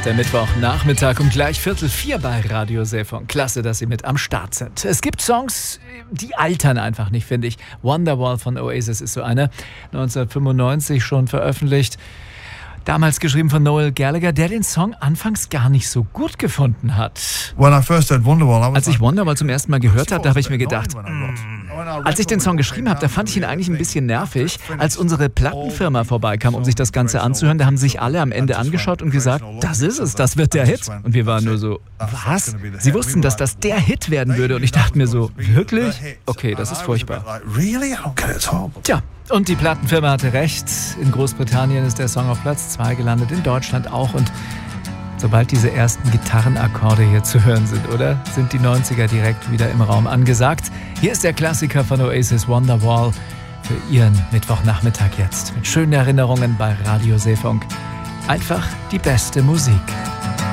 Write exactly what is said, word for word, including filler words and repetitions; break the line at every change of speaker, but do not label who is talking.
ist der Mittwochnachmittag um gleich Viertel vier bei Radio Seefunk. Klasse, dass Sie mit am Start sind. Es gibt Songs, die altern einfach nicht, finde ich. Wonderwall von Oasis ist so eine, neunzehnhundertfünfundneunzig schon veröffentlicht. Damals geschrieben von Noel Gallagher, der den Song anfangs gar nicht so gut gefunden hat. Als ich Wonderwall zum ersten Mal gehört habe, da habe ich mir gedacht, als ich den Song geschrieben habe, da fand ich ihn eigentlich ein bisschen nervig. Als unsere Plattenfirma vorbeikam, um sich das Ganze anzuhören, da haben sich alle am Ende angeschaut und gesagt, das ist es, das wird der Hit. Und wir waren nur so, was? Sie wussten, dass das der Hit werden würde und ich dachte mir so, wirklich? Okay, das ist furchtbar. Tja, und die Plattenfirma hatte recht. In Großbritannien ist der Song auf Platz zwei gelandet, in Deutschland auch. Und sobald diese ersten Gitarrenakkorde hier zu hören sind, oder? Sind die neunziger direkt wieder im Raum angesagt. Hier ist der Klassiker von Oasis, Wonderwall, für Ihren Mittwochnachmittag jetzt. Mit schönen Erinnerungen bei Radio Seefunk. Einfach die beste Musik.